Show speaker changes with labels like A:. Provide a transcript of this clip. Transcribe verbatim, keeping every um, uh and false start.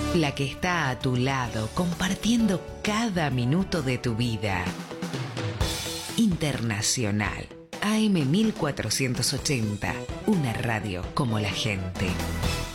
A: La que está a tu lado, compartiendo cada minuto de tu vida. Internacional. A M mil cuatrocientos ochenta. Una radio como la gente.